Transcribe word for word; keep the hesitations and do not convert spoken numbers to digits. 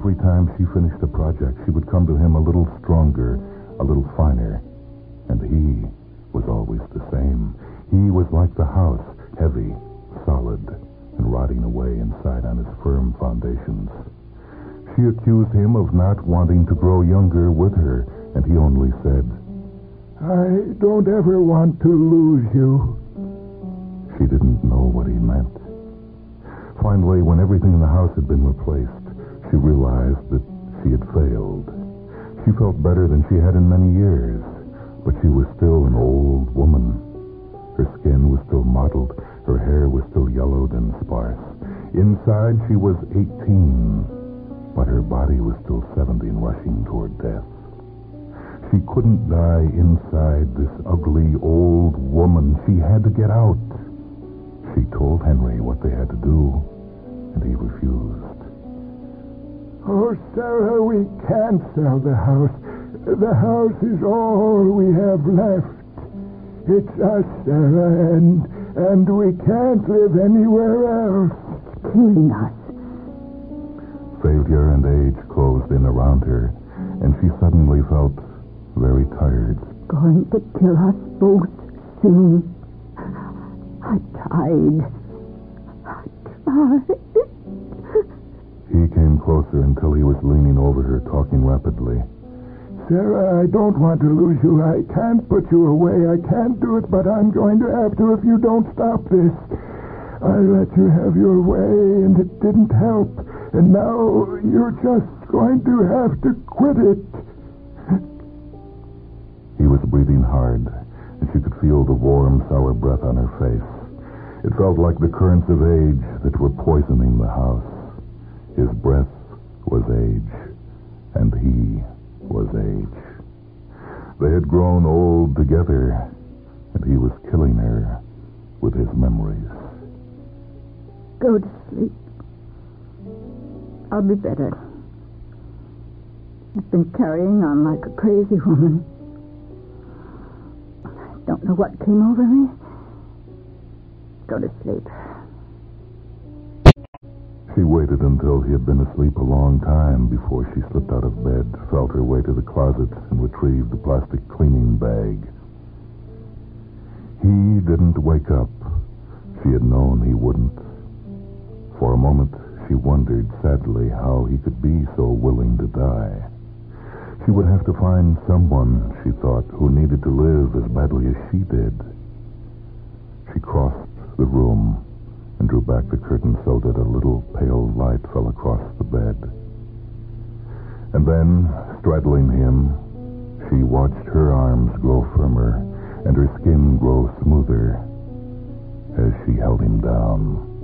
every time she finished a project, she would come to him a little stronger, a little finer. And he was always the same. He was like the house, heavy, solid, and rotting away inside on his firm foundations. She accused him of not wanting to grow younger with her, and he only said, "I don't ever want to lose you." She didn't know what he meant. Finally, when everything in the house had been replaced, she realized that she had failed. She felt better than she had in many years, but she was still an old woman. Her skin was still mottled, her hair was still yellowed and sparse. Inside, she was eighteen, but her body was still seventy and rushing toward death. She couldn't die inside this ugly old woman. She had to get out. She told Henry what they had to do, and he refused. "Oh, Sarah, we can't sell the house. The house is all we have left. It's us, Sarah, and and we can't live anywhere else." It's killing us. Failure and age closed in around her, and she suddenly felt very tired. It's going to kill us both soon. I tried. I tried. He came closer until he was leaning over her, talking rapidly. "Sarah, I don't want to lose you. I can't put you away. I can't do it, but I'm going to have to if you don't stop this. I let you have your way, and it didn't help. And now you're just going to have to quit it." He was breathing hard, and she could feel the warm, sour breath on her face. It felt like the currents of age that were poisoning the house. His breath was age, and he was age. They had grown old together, and he was killing her with his memories. Go to sleep. I'll be better. I've been carrying on like a crazy woman. I don't know what came over me. Go to sleep. She waited until he had been asleep a long time before she slipped out of bed, felt her way to the closet, and retrieved the plastic cleaning bag. He didn't wake up. She had known he wouldn't. For a moment, she wondered sadly how he could be so willing to die. She would have to find someone, she thought, who needed to live as badly as she did. She crossed the room and drew back the curtain so that a little pale light fell across the bed. And then, straddling him, she watched her arms grow firmer and her skin grow smoother as she held him down.